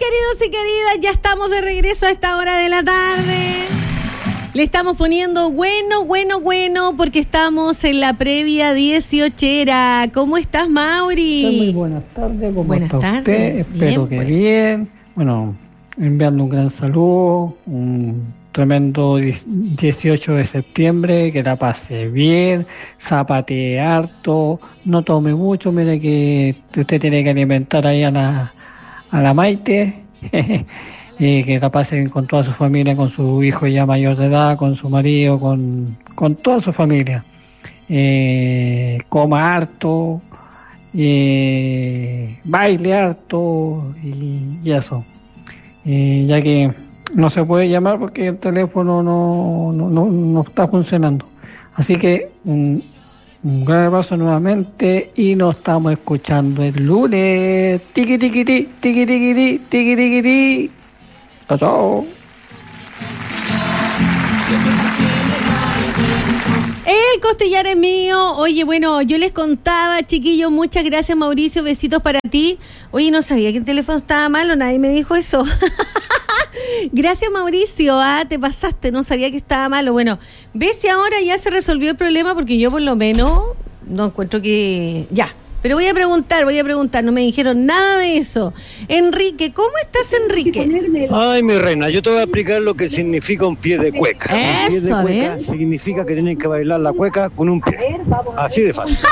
queridos y queridas, ya estamos de regreso a esta hora de la tarde. Le estamos poniendo bueno, porque estamos en la previa 18era. ¿Cómo estás, Mauri? Muy buenas tardes, ¿cómo buenas está tardes. usted? Espero que bien. Bueno, enviando un gran saludo, un tremendo 18 de septiembre, que la pase bien, zapatee harto, no tome mucho, mire que usted tiene que alimentar ahí a la Maite. Que la pasen con toda su familia, con su hijo ya mayor de edad, con su marido, con toda su familia. Coma harto, baile harto y eso. Ya que no se puede llamar porque el teléfono no está funcionando. Así que un gran abrazo nuevamente y nos estamos escuchando el lunes. Tiki tiki ti, tiki tiki ti, tiki tiki ti. Chao. El costillar es mío. Oye, bueno, yo les contaba, chiquillos, muchas gracias, Mauricio, besitos para ti. Oye, no sabía que el teléfono estaba malo, nadie me dijo eso. Gracias, Mauricio, te pasaste, no sabía que estaba malo. Bueno, ves si ahora ya se resolvió el problema, porque yo por lo menos no encuentro que... Ya. Pero voy a preguntar, no me dijeron nada de eso. Enrique, ¿cómo estás, Enrique? Ay, mi reina, yo te voy a explicar lo que significa un pie de cueca. Eso, un pie de cueca significa que tienen que bailar la cueca con un pie. Así de fácil.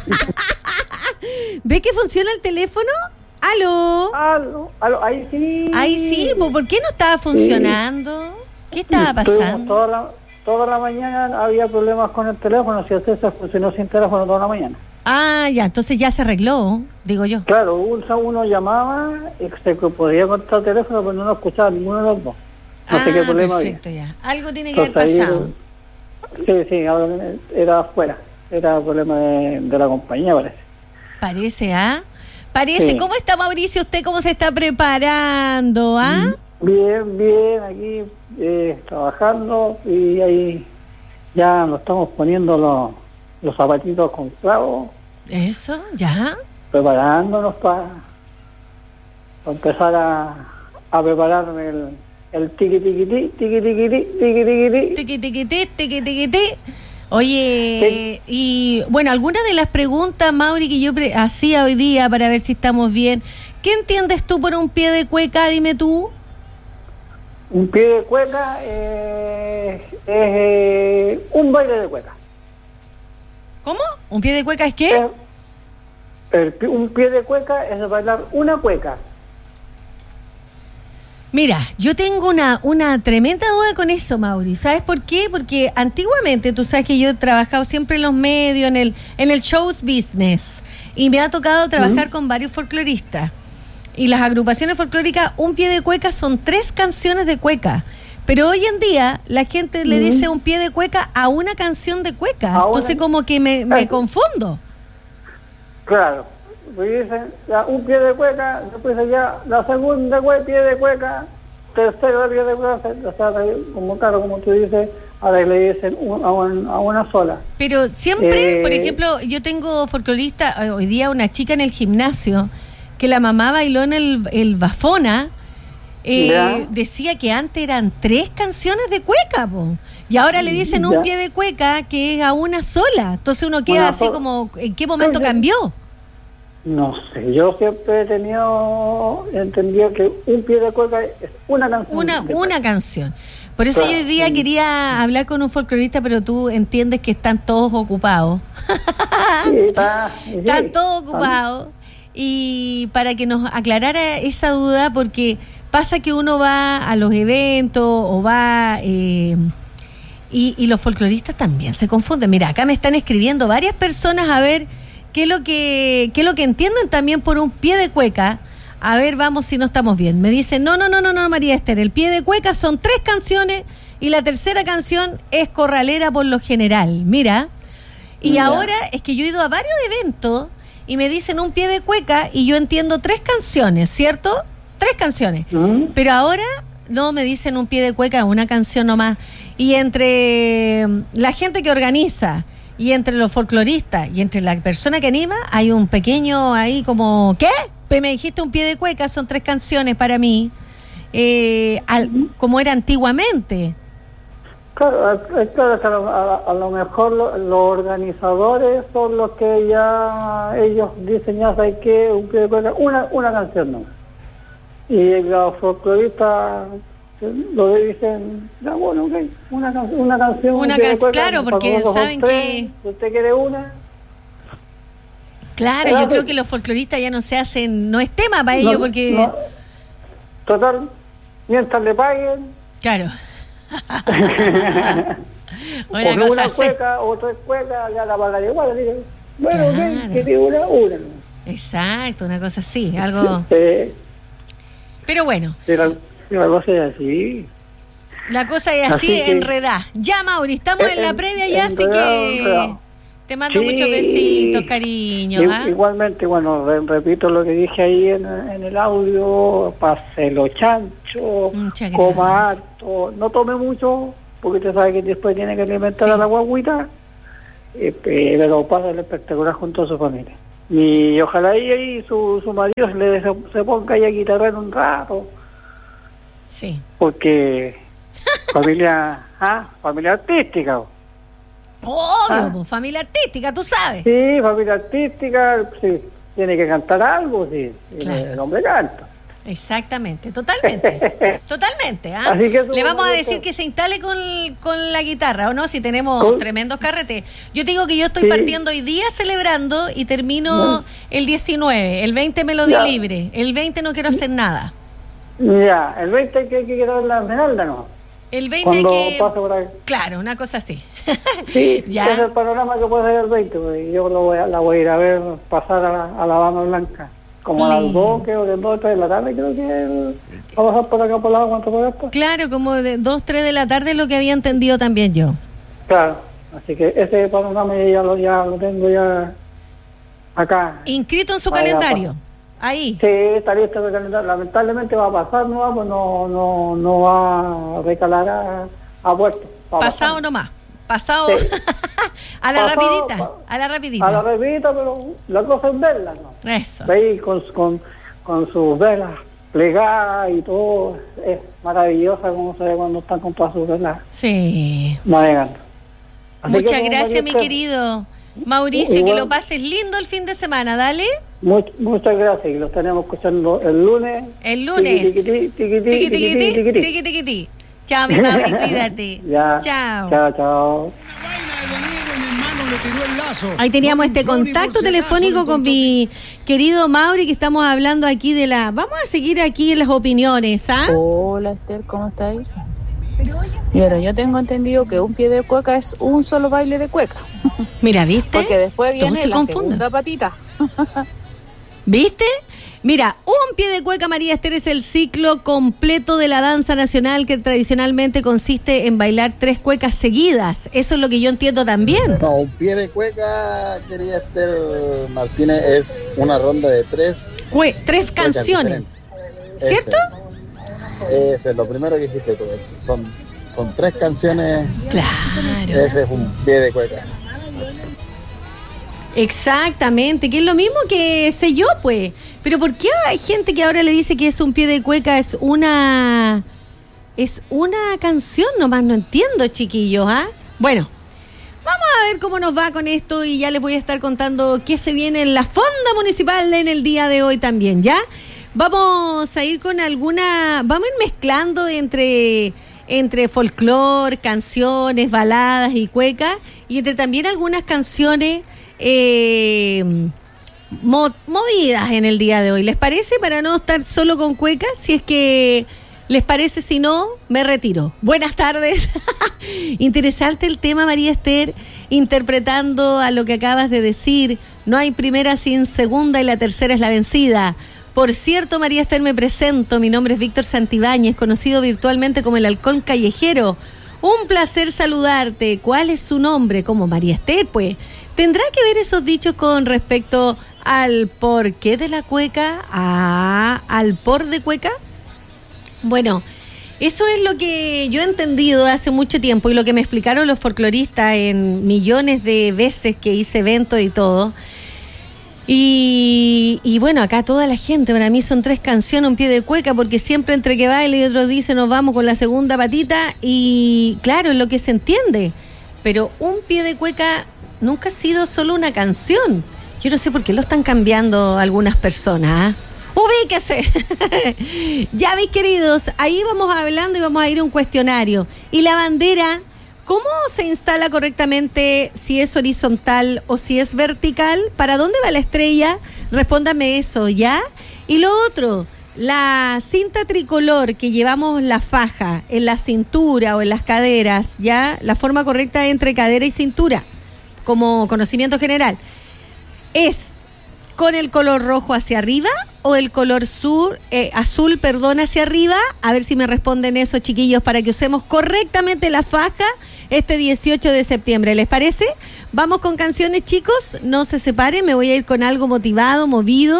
¿Ve que funciona el teléfono? ¿Aló? Aló, ahí sí. Ahí sí, ¿por qué no estaba funcionando? ¿Qué estaba pasando? Toda la mañana había problemas con el teléfono, si usted se funcionó sin teléfono toda la mañana. Ah, ya, entonces ya se arregló, digo yo. Claro, uno llamaba y se podía contar el teléfono, pero no lo escuchaba ninguno de los dos. No sé qué problema perfecto, había. Ya. Algo tiene que haber pasado. Sí, era afuera. Era problema de la compañía, parece. Parece, sí. ¿Cómo está, Mauricio? ¿Usted cómo se está preparando, Bien, aquí trabajando y ahí ya nos estamos poniendo los zapatitos con clavos. Eso, ya. Preparándonos para empezar a prepararme el tiqui tiqui ti, tiqui tiqui ti, tiqui tiqui ti. Tiqui tiqui ti, tiqui tiqui ti. Oye, sí. Y bueno, algunas de las preguntas, Mauri, que yo hacía hoy día para ver si estamos bien. ¿Qué entiendes tú por un pie de cueca? Dime tú. Un pie de cueca es un baile de cueca. ¿Cómo? ¿Un pie de cueca es qué? Un pie de cueca es bailar una cueca. Mira, yo tengo una tremenda duda con eso, Mauri. ¿Sabes por qué? Porque antiguamente, tú sabes que yo he trabajado siempre en los medios, en el shows business, y me ha tocado trabajar con varios folcloristas. Y las agrupaciones folclóricas, un pie de cueca son 3 canciones de cueca. Pero hoy en día la gente le dice un pie de cueca a una canción de cueca. Entonces como que me confundo. Claro. Pues dicen un pie de cueca, después ya la segunda pie de cueca, tercera pie de cueca, o sea, como tú dices, ahora le dicen a una sola. Pero siempre, por ejemplo, yo tengo folclorista, hoy día una chica en el gimnasio, que la mamá bailó en el Bafona, decía que antes eran 3 canciones de cueca, po. Y ahora le dicen un pie de cueca que es a una sola. Entonces uno queda así como, ¿en qué momento cambió? No sé, yo siempre he entendido que un pie de cueca es una canción. Una canción. Por eso yo hoy día quería hablar con un folclorista, pero tú entiendes que están todos ocupados. Están todos ocupados. Y para que nos aclarara esa duda, porque pasa que uno va a los eventos o va... y los folcloristas también se confunden. Mira, acá me están escribiendo varias personas a ver qué es lo que entienden también por un pie de cueca. A ver, vamos si no estamos bien. Me dicen, no, María Esther, el pie de cueca son 3 canciones y la tercera canción es corralera por lo general. Mira, y ahora es que yo he ido a varios eventos y me dicen un pie de cueca y yo entiendo 3 canciones, ¿cierto? 3 canciones. Pero ahora no me dicen un pie de cueca, una canción nomás. Y entre la gente que organiza y entre los folcloristas y entre la persona que anima hay un pequeño ahí como, ¿qué? me dijiste un pie de cueca, son 3 canciones para mí, como era antiguamente. Claro, a lo mejor los organizadores son los que ya ellos dicen, ya sabes que un pie de cueca, una canción no. Y los folcloristas lo dicen, ya bueno, ok, una canción. Claro, porque saben que... ¿Usted quiere una? Claro, yo creo que los folcloristas ya no se hacen, no es tema para ellos, porque... No, total, mientras le paguen... Claro. una cueca o 3 cuecas, ya la pagaré igual. Bueno, claro. Ok, que digo una. Exacto, una cosa así, algo... Pero bueno. La cosa es así. La cosa es así, enredá. Ya, Mauri, estamos en la previa ya, así que te mando muchos besitos, cariño. Igualmente, bueno, repito lo que dije ahí en el audio, páselo chancho, coma harto, no tome mucho, porque usted sabe que después tiene que alimentar a la guaguita, pero pásale espectacular junto a su familia. Y ojalá ahí su marido se ponga ahí a guitarrar un rato. Sí. Porque familia artística. Obvio, familia artística, tú sabes. Sí, familia artística, sí. Tiene que cantar algo, sí. Claro. El hombre canta. Exactamente, totalmente. Totalmente. Así que le vamos a decir que se instale con la guitarra, ¿o no? Si tenemos tremendos carretes. Yo te digo que yo estoy partiendo hoy día celebrando y termino el 19. El 20 me lo di libre. El 20 no quiero hacer nada. Ya, el 20 que quedar en la Esmeralda, ¿no? El 20 que... pase por ahí. Claro, una cosa así. Sí, ya. Es el panorama que puede ser el 20, porque yo la voy a ir a ver pasar a la Dama Blanca. Como a las 2, creo que 2 o 3 de la tarde, creo que va a pasar por acá por la agua, ¿cuánto por esto? Claro, como de 2, 3 de la tarde es lo que había entendido también yo. Claro, así que ese panorama ya lo tengo ya acá. Inscrito en su calendario. Ahí. Sí, está listo el calendario. Lamentablemente va a pasar, no va a recalar a puerto. Pasado nomás. Pasado sí. a la rapidita, pero la cosa es verla, ¿no? Eso. Ahí con sus velas plegadas y todo, es maravillosa como se ve cuando están con todas sus velas. Sí. Navegando. Muchas gracias, mi querido Mauricio, que lo pases lindo el fin de semana, dale. Muchas gracias, y los tenemos escuchando el lunes. Tiqui. Chao, mi Mauri, cuídate. Ya. Chao. Ahí teníamos este contacto telefónico con mi querido Mauri, que estamos hablando aquí de la... Vamos a seguir aquí en las opiniones, ¿ah? Hola, Esther, ¿cómo estáis? Pero yo tengo entendido que un pie de cueca es un solo baile de cueca. Mira, ¿viste? Porque después viene la segunda patita. ¿Viste? Mira, un pie de cueca, María Esther, es el ciclo completo de la danza nacional que tradicionalmente consiste en bailar 3 cuecas seguidas. Eso es lo que yo entiendo también. No, un pie de cueca, querida Esther Martínez, es una ronda de 3 canciones. ¿Cierto? Ese es lo primero que dijiste tú. Son 3 canciones. Claro. Ese es un pie de cueca. Exactamente, que es lo mismo que sé yo, pues. Pero ¿por qué hay gente que ahora le dice que es un pie de cueca? Es una canción nomás, no entiendo, chiquillos, ¿ah? Bueno, vamos a ver cómo nos va con esto y ya les voy a estar contando qué se viene en la Fonda Municipal en el día de hoy también, ¿ya? Vamos a ir con vamos a ir mezclando entre folclore, canciones, baladas y cuecas, y entre también algunas canciones movidas en el día de hoy. ¿Les parece? Para no estar solo con cuecas, si es que les parece, si no, me retiro. Buenas tardes. Interesante el tema, María Esther, interpretando a lo que acabas de decir. No hay primera sin segunda y la tercera es la vencida. Por cierto, María Esther, me presento. Mi nombre es Víctor Santibáñez, conocido virtualmente como el Halcón Callejero. Un placer saludarte. ¿Cuál es su nombre? Como María Esther, pues. ¿Tendrá que ver esos dichos con respecto al porqué de la cueca? ¿Al por de cueca? Bueno, eso es lo que yo he entendido hace mucho tiempo y lo que me explicaron los folcloristas en millones de veces que hice eventos y todo. Y bueno, acá toda la gente, para mí son 3 canciones, un pie de cueca, porque siempre entre que baila y otros dicen nos vamos con la segunda patita, y claro, es lo que se entiende, pero un pie de cueca nunca ha sido solo una canción. Yo no sé por qué lo están cambiando algunas personas, ¿eh? ¡Ubíquese! Ya, mis queridos, ahí vamos hablando y vamos a ir a un cuestionario. Y la bandera, ¿cómo se instala correctamente? Si es horizontal o si es vertical. ¿Para dónde va la estrella? Respóndame eso, ¿ya? Y lo otro, la cinta tricolor que llevamos la faja en la cintura o en las caderas, ¿ya? La forma correcta entre cadera y cintura, como conocimiento general, ¿es con el color rojo hacia arriba o el color azul, hacia arriba? A ver si me responden eso, chiquillos, para que usemos correctamente la faja este 18 de septiembre. ¿Les parece? Vamos con canciones, chicos. No se separen, me voy a ir con algo motivado, movido,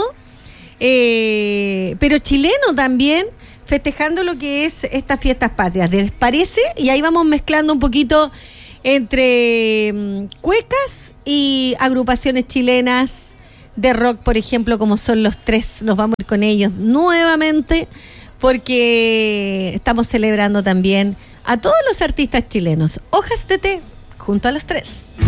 pero chileno también, festejando lo que es estas fiestas patrias. ¿Les parece? Y ahí vamos mezclando un poquito entre cuecas y agrupaciones chilenas de rock, por ejemplo, como son Los Tres. Nos vamos a ir con ellos nuevamente porque estamos celebrando también a todos los artistas chilenos. Hojas de té junto a Los Tres.